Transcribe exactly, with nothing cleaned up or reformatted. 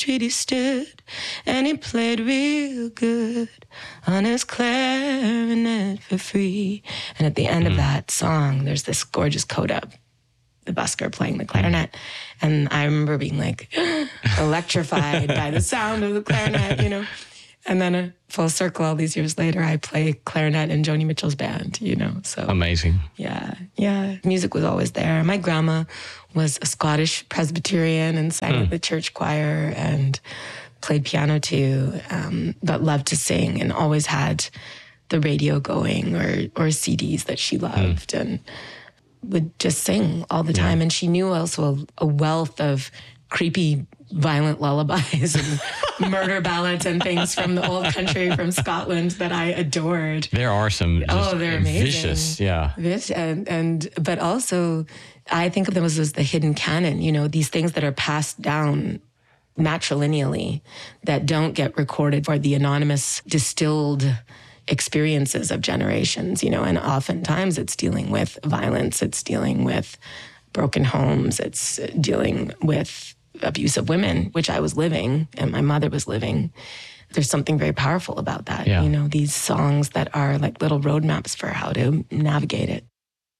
street he stood, and he played real good on his clarinet for free. And at the end mm. of that song, there's this gorgeous coda, the busker playing the clarinet. And I remember being like electrified by the sound of the clarinet, you know. And then a full circle all these years later, I play clarinet in Joni Mitchell's band, you know. So amazing. Yeah, yeah. Music was always there. My grandma was a Scottish Presbyterian and sang mm. at the church choir and played piano too, um, but loved to sing and always had the radio going or, or C Ds that she loved mm. and would just sing all the time. Yeah. And she knew also a, a wealth of creepy violent lullabies and murder ballads and things from the old country from Scotland that I adored. There are some oh, they're amazing. Vicious, yeah. Vis- and, and but also I think of them as, as the hidden canon, you know, these things that are passed down matrilineally that don't get recorded for the anonymous distilled experiences of generations, you know, and oftentimes it's dealing with violence, it's dealing with broken homes, it's dealing with abuse of women, which I was living and my mother was living. There's something very powerful about that. Yeah. You know, these songs that are like little roadmaps for how to navigate it.